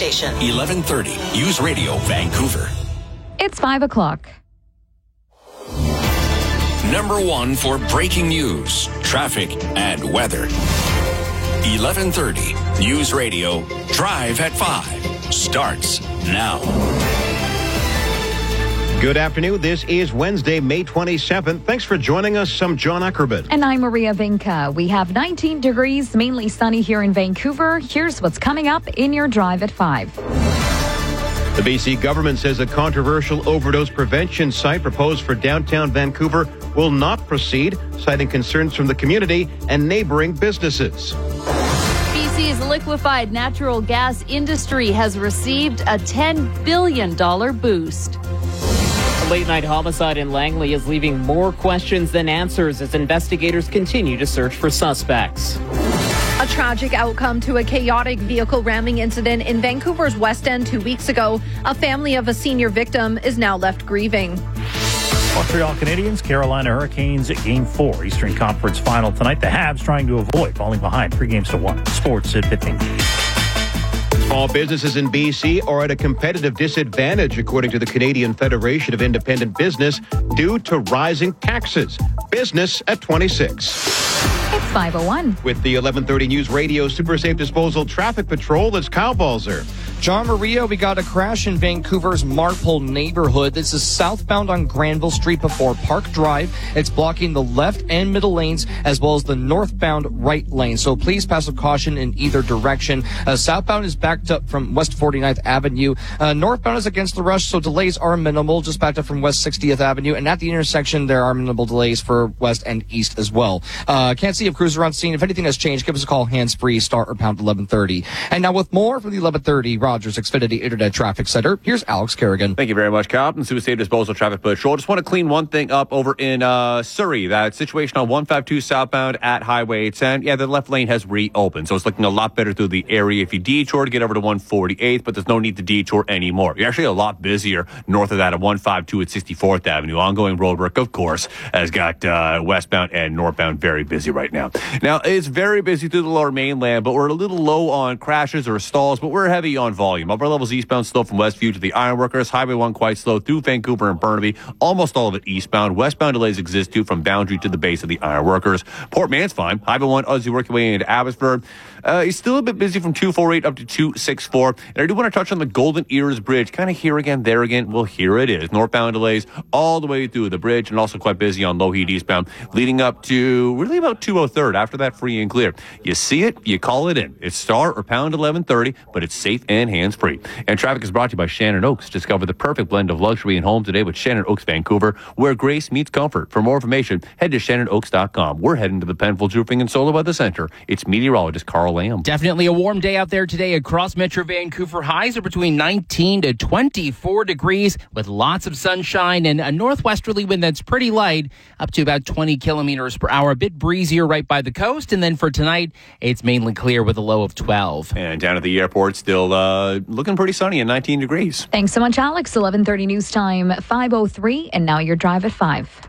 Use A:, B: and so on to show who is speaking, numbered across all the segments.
A: station.
B: 1130 News Radio Vancouver.
C: It's 5 o'clock.
B: Number one for breaking news, traffic, and weather. 1130 News Radio Drive at 5 starts now.
D: Good afternoon. This is Wednesday, May 27th. Thanks for joining us. I'm John Ackerman.
C: And I'm Maria Vinca. We have 19 degrees, mainly sunny here in Vancouver. Here's what's coming up in your Drive at 5.
D: The BC government says a controversial overdose prevention site proposed for downtown Vancouver will not proceed, citing concerns from the community and neighboring businesses.
E: BC's liquefied natural gas industry has received a $10 billion boost.
F: A late-night homicide in Langley is leaving more questions than answers as investigators continue to search for suspects.
G: A tragic outcome to a chaotic vehicle ramming incident in Vancouver's West End 2 weeks ago. A family of a senior victim is now left grieving.
H: Montreal Canadiens, Carolina Hurricanes, Game 4, Eastern Conference Final tonight. The Habs trying to avoid falling behind 3-1. Sports at 15.
D: Small businesses in BC are at a competitive disadvantage, according to the Canadian Federation of Independent Business, due to rising taxes. Business at 26.
C: It's 5:01.
D: With the 1130 News Radio Super Safe Disposal Traffic Patrol, it's Kyle Balzer.
I: John Maria, we got a crash in Vancouver's Marpole neighborhood. This is southbound on Granville Street before Park Drive. It's blocking the left and middle lanes as well as the northbound right lane. So please pass with caution in either direction. Southbound is backed up from West 49th Avenue. Northbound is against the rush, so delays are minimal, just backed up from West 60th Avenue. And at the intersection, there are minimal delays for west and east as well. Can't see if crews are on scene. If anything has changed, give us a call, hands-free, star or pound 1130. And now with more from the 1130 Rogers Xfinity Internet Traffic Center, here's Alex Kerrigan.
J: Thank you very much, Captain. Super Safe Disposal Traffic Patrol. Just want to clean one thing up over in Surrey. That situation on 152 southbound at Highway 10. Yeah, the left lane has reopened, so it's looking a lot better through the area. If you detour to get over to 148th, but there's no need to detour anymore. You're actually a lot busier north of that at 152 at 64th Avenue. Ongoing road work, of course, has got westbound and northbound very busy right now. Now, it's very busy through the lower mainland, but we're a little low on crashes or stalls, but we're heavy on volume. Upper levels eastbound slow from Westview to the Ironworkers. Highway 1 quite slow through Vancouver and Burnaby. Almost all of it eastbound. Westbound delays exist too from Boundary to the base of the Ironworkers. Port Man's fine. Highway 1 as you work your way into Abbotsford. He's still a bit busy from 248 up to 264. And I do want to touch on the Golden Ears Bridge. Kind of here again, there again. Well, here it is. Northbound delays all the way through the bridge and also quite busy on Lougheed eastbound, leading up to really about 203rd. After that, free and clear. You see it, you call it in. It's star or pound 1130, but it's safe and hands-free. And traffic is brought to you by Shannon Oaks. Discover the perfect blend of luxury and home today with Shannon Oaks Vancouver, where grace meets comfort. For more information, head to ShannonOaks.com. We're heading to the Penfolds Roofing and Solar Weather Center. It's meteorologist Carl Lamb.
K: Definitely a warm day out there today across Metro Vancouver. Highs are between 19 to 24 degrees with lots of sunshine and a northwesterly wind that's pretty light, up to about 20 kilometers per hour. A bit breezier right by the coast. And then for tonight, it's mainly clear with a low of 12.
J: And down at the airport, still looking pretty sunny at 19 degrees.
C: Thanks so much, Alex. 11:30 news time, 5:03, and now your Drive at 5.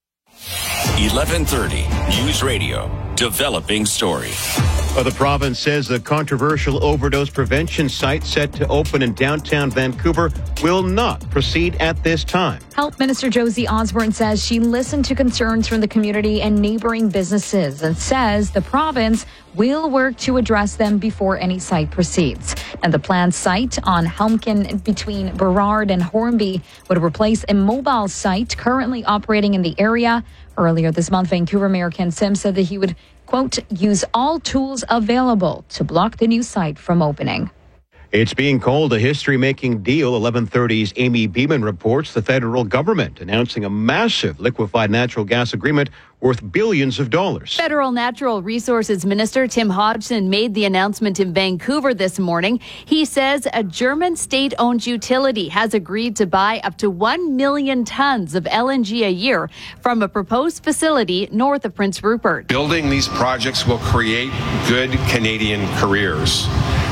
B: 1130 News Radio, developing story.
D: The province says the controversial overdose prevention site set to open in downtown Vancouver will not proceed at this time.
C: Health Minister Josie Osborne says she listened to concerns from the community and neighboring businesses and says the province will work to address them before any site proceeds. And the planned site on Helmkin between Burrard and Hornby would replace a mobile site currently operating in the area. Earlier this month, Vancouver Mayor Ken Sim said that he would, quote, use all tools available to block the new site from opening.
D: It's being called a history-making deal. 1130's Amy Beeman reports the federal government announcing a massive liquefied natural gas agreement worth billions of dollars.
E: Federal Natural Resources Minister Tim Hodgson made the announcement in Vancouver this morning. He says a German state-owned utility has agreed to buy up to 1 million tons of LNG a year from a proposed facility north of Prince Rupert.
L: Building these projects will create good Canadian careers.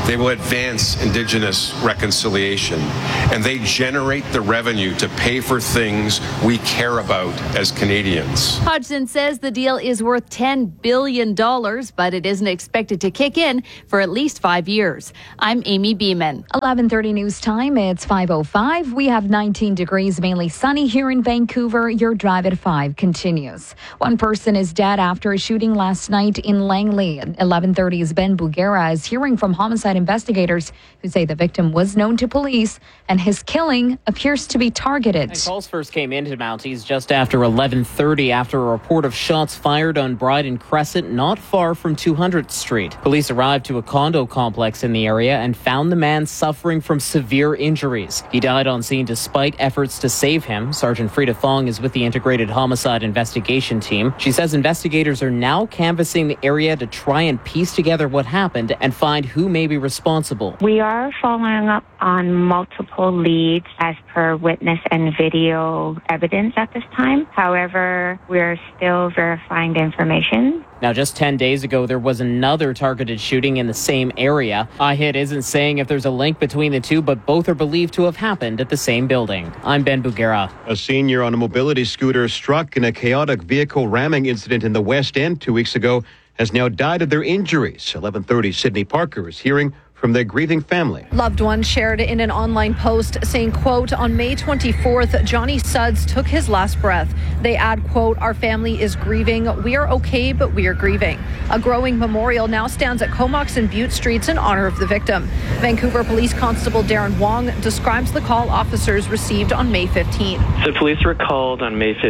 A: They will advance Indigenous reconciliation, and they generate the revenue to pay for things we care about as Canadians.
E: Hodgson says the deal is worth $10 billion, but it isn't expected to kick in for at least 5 years. I'm Amy Beeman.
C: 11:30 news time. It's 5:05. We have 19 degrees, mainly sunny here in Vancouver. Your drive at 5 continues. One person is dead after a shooting last night in Langley. 11:30's Ben Bugera is hearing from homicide investigators who say the victim was known to police and his killing appears to be targeted.
F: And calls first came into Mounties just after 11:30 after a report of shots fired on Bryden Crescent not far from 200th Street. Police arrived to a condo complex in the area and found the man suffering from severe injuries. He died on scene despite efforts to save him. Sergeant Frida Fong is with the Integrated Homicide Investigation Team. She says investigators are now canvassing the area to try and piece together what happened and find who may be responsible.
L: We are following up on multiple leads as per witness and video evidence at this time. However, we're still verifying the information.
F: Now, just 10 days ago, there was another targeted shooting in the same area. IHIT isn't saying if there's a link between the two, but both are believed to have happened at the same building. I'm Ben Bugera.
D: A senior on a mobility scooter struck in a chaotic vehicle ramming incident in the West End 2 weeks ago has now died of their injuries. 11:30, Sydney Parker is hearing from their grieving family.
G: Loved ones shared in an online post saying, quote, on May 24th, Johnny Suds took his last breath. They add, quote, our family is grieving. We are okay, but we are grieving. A growing memorial now stands at Comox and Butte Streets in honor of the victim. Vancouver Police Constable Darren Wong describes the call officers received on May 15th.
M: So police were called on May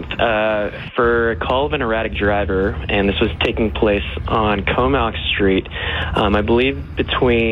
M: 15th for a call of an erratic driver, and this was taking place on Comox Street, I believe between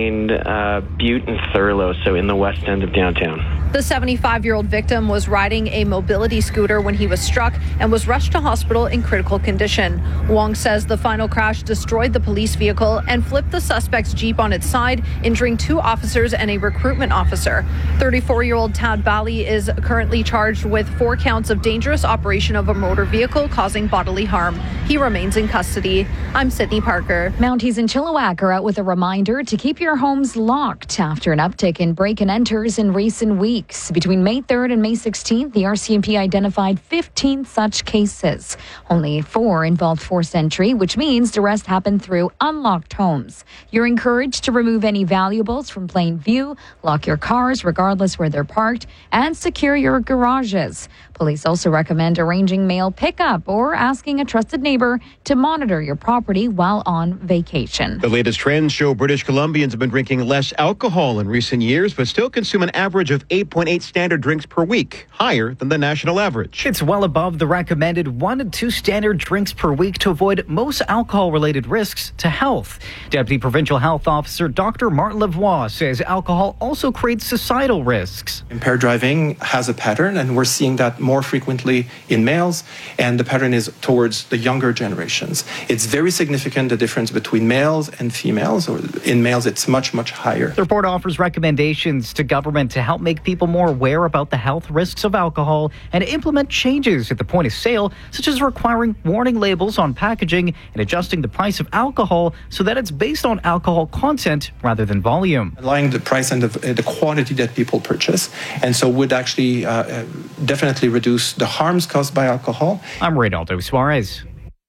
M: Butte and Thurlow, so in the west end of downtown.
G: The 75-year-old victim was riding a mobility scooter when he was struck and was rushed to hospital in critical condition. Wong says the final crash destroyed the police vehicle and flipped the suspect's Jeep on its side, injuring 2 officers and a recruitment officer. 34-year-old Tad Bally is currently charged with 4 counts of dangerous operation of a motor vehicle causing bodily harm. He remains in custody. I'm Sydney Parker.
C: Mounties in Chilliwack are out with a reminder to keep your homes locked after an uptick in break-and-enters in recent weeks. Between May 3rd and May 16th, the RCMP identified 15 such cases. Only 4 involved forced entry, which means the rest happened through unlocked homes. You're encouraged to remove any valuables from plain view, lock your cars regardless where they're parked, and secure your garages. Police also recommend arranging mail pickup or asking a trusted neighbor to monitor your property while on vacation.
D: The latest trends show British Columbians have been drinking less alcohol in recent years, but still consume an average of 8.8 standard drinks per week, higher than the national average.
N: It's well above the recommended 1 to 2 standard drinks per week to avoid most alcohol-related risks to health. Deputy Provincial Health Officer Dr. Martin Lavoie says alcohol also creates societal risks.
O: Impaired driving has a pattern, and we're seeing that more frequently in males, and the pattern is towards the younger generations. It's very significant, the difference between males and females, or in males it's much, much higher.
N: The report offers recommendations to government to help make people more aware about the health risks of alcohol and implement changes at the point of sale, such as requiring warning labels on packaging and adjusting the price of alcohol so that it's based on alcohol content rather than volume.
O: Allowing the price and the quantity that people purchase, and so would actually definitely reduce the harms caused by alcohol.
N: I'm Reynaldo Suarez.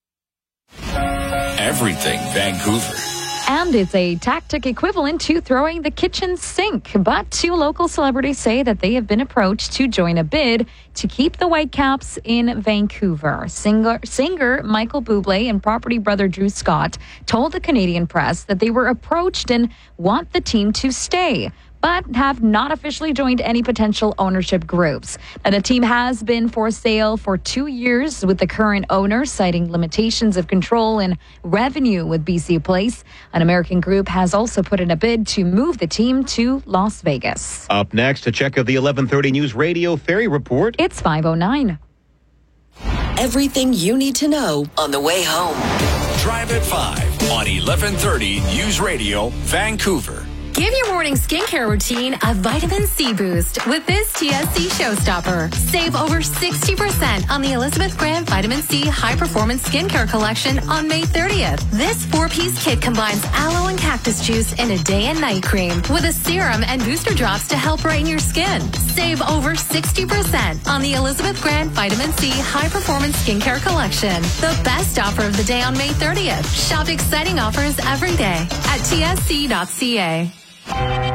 B: Everything Vancouver.
C: And it's a tactic equivalent to throwing the kitchen sink. But 2 local celebrities say that they have been approached to join a bid to keep the Whitecaps in Vancouver. Singer Michael Bublé and property brother Drew Scott told the Canadian press that they were approached and want the team to stay, but have not officially joined any potential ownership groups. Now, the team has been for sale for 2 years, with the current owner citing limitations of control and revenue with BC Place. An American group has also put in a bid to move the team to Las Vegas.
D: Up next, a check of the 11:30 News Radio Ferry Report.
C: It's 5:09.
P: Everything you need to know on the way home.
B: Drive at 5 on 11:30 News Radio Vancouver.
Q: Give your morning skincare routine a vitamin C boost with this TSC Showstopper. Save over 60% on the Elizabeth Grant Vitamin C High Performance Skincare Collection on May 30th. This 4-piece kit combines aloe and cactus juice in a day and night cream with a serum and booster drops to help brighten your skin. Save over 60% on the Elizabeth Grant Vitamin C High Performance Skincare Collection. The best offer of the day on May 30th. Shop exciting offers every day at tsc.ca.